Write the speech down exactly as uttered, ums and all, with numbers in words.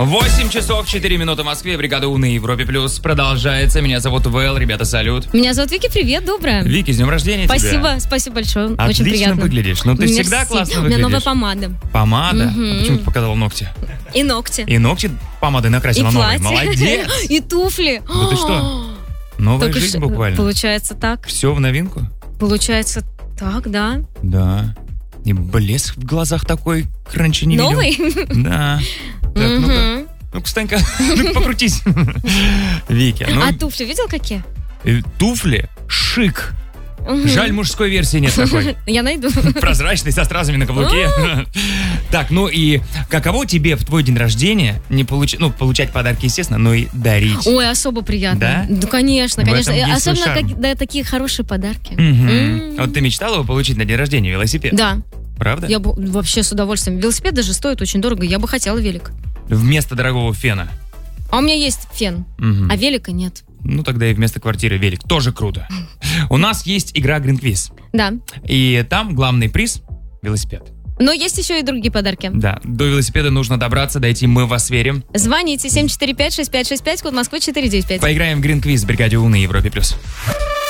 восемь часов четыре минуты в Москве. Бригада У на Европе Плюс продолжается. Меня зовут Вэл. Ребята, салют. Меня зовут Вики. Привет, доброе. Вики, с днем рождения Спасибо, тебя. спасибо большое. Отлично Очень приятно. выглядишь. Ну, ты Мерси. всегда классно У выглядишь. меня новая помада. Помада? Мгм. А почему ты показала ногти? И ногти. И ногти помадой накрасила И новой. платье. Молодец. И туфли. Да ты что? Новая Только жизнь ш- буквально. Получается так. Все в новинку? Получается так, да. Да. И блеск в глазах такой, раньше не видел. Новый? Да. Так, ну-ка. Мгм. Ну-ка, Станька, ну-ка покрутись. Вики, ну, А туфли видел какие? э, туфли шик. Мгм. Жаль, мужской версии нет такой. Я найду. Прозрачный, со стразами на каблуке. Так, ну и каково тебе в твой день рождения не получать, ну, получать подарки, естественно, но и дарить? Ой, особо приятно. Да? Ну, конечно, В конечно. этом есть свой Особенно, шарм. как- да, такие хорошие подарки. Мгм. М. А вот ты мечтала бы получить на день рождения велосипед? Да, Правда? я бы вообще с удовольствием. Велосипед даже стоит очень дорого. Я бы хотела велик. Вместо дорогого фена. А у меня есть фен, Мгм. а велика нет. Ну, тогда и вместо квартиры велик. Тоже круто. У нас есть игра Green Quiz. Да. И там главный приз — велосипед. Но есть еще и другие подарки. Да, до велосипеда нужно добраться, дойти «Мы в вас верим». Звоните семь четыре пять шесть пять шесть пять, код Москвы четыре девять пять. Поиграем в Green Quiz в бригаде У на Европе+. плюс.